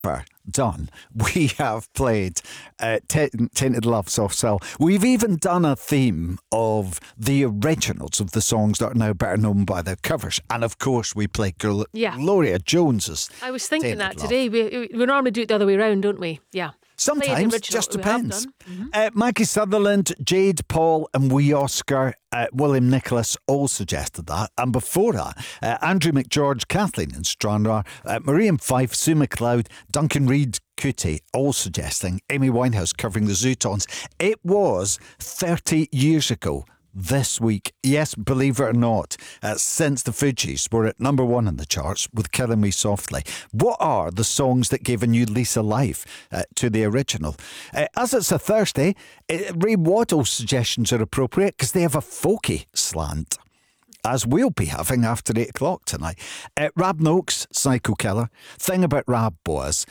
done. We have played Tainted Love, Soft Cell. We've even done a theme of the originals of the songs that are now better known by their covers. And of course, we play Gloria Jones's I was thinking Tainted that Love. today. We normally do it the other way around, don't we? Yeah. Sometimes, just depends. Maggie Sutherland, Jade Paul and wee Oscar, William Nicholas all suggested that. And before that, Andrew McGeorge, Kathleen and Stranraer, Miriam Fife, Sue McLeod, Duncan Reid, Cootie, all suggesting Amy Winehouse covering the Zootons. It was 30 years ago this week. Yes, believe it or not, since the Fugees were at number one in the charts with Killing Me Softly. What are the songs that gave a new lease of life to the original? As it's a Thursday, Ray Waddle's suggestions are appropriate because they have a folky slant, as we'll be having after 8 o'clock tonight. Rab Noakes, Psycho Killer. Thing about Rab was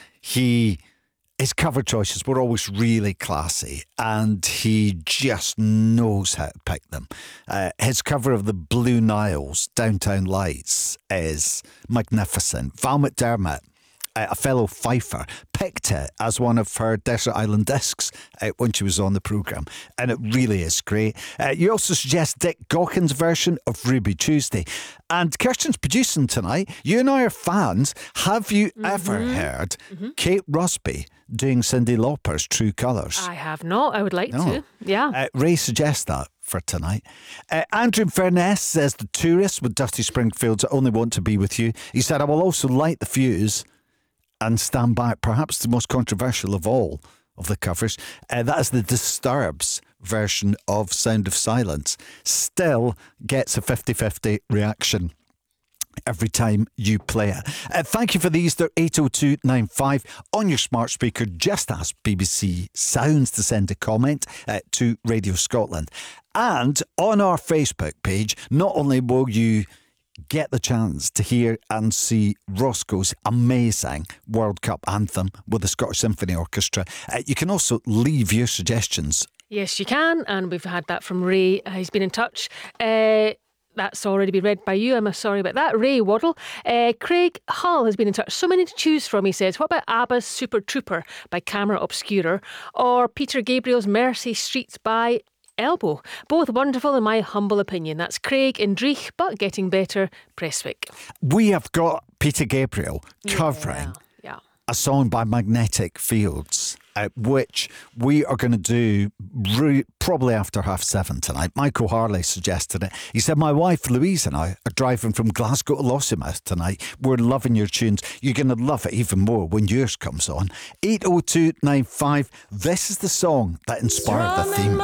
his cover choices were always really classy and he just knows how to pick them. His cover of the Blue Nile's Downtown Lights is magnificent. Val McDermott, a fellow Fifer, picked it as one of her Desert Island Discs when she was on the programme, and it really is great. You also suggest Dick Gawkins' version of Ruby Tuesday. And Kirsten's producing tonight. You and I are fans. Have you ever heard Kate Rusby doing Cyndi Lauper's True Colours? I have not. I would like to. Yeah. Ray suggests that for tonight. Andrew Furness says The Tourist with Dusty Springfield's I Only Want to Be With You. He said, I will also light the fuse and stand back. Perhaps the most controversial of all of the covers. That is the Disturbs version of Sound of Silence. Still gets a 50-50 reaction every time you play it. Thank you for these. They're 80295 on your smart speaker. Just ask BBC Sounds to send a comment to Radio Scotland. And on our Facebook page, not only will you get the chance to hear and see Roscoe's amazing World Cup anthem with the Scottish Symphony Orchestra, you can also leave your suggestions. Yes, you can. And we've had that from Ray. He's been in touch. That's already been read by you. I'm sorry about that. Ray Waddle. Craig Hull has been in touch. So many to choose from, he says. What about ABBA's Super Trooper by Camera Obscura or Peter Gabriel's Mercy Streets by Elbow? Both wonderful in my humble opinion. That's Craig in Dreich, but getting better, Prestwick. We have got Peter Gabriel covering a song by Magnetic Fields, which we are going to do probably after 7:30 tonight. Michael Harley suggested it. He said, my wife Louise and I are driving from Glasgow to Lossiemouth tonight. We're loving your tunes. You're going to love it even more when yours comes on. 80295. This is the song that inspired the theme.